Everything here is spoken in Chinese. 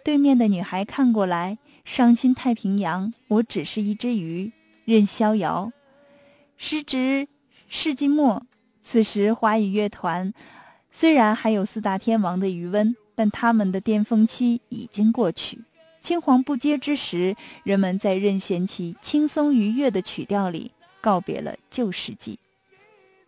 对面的女孩看过来，伤心太平洋，我只是一只鱼，任逍遥。时值世纪末，此时华语乐团虽然还有四大天王的余温，但他们的巅峰期已经过去。青黄不接之时，人们在任贤齐轻松愉悦的曲调里告别了旧世纪。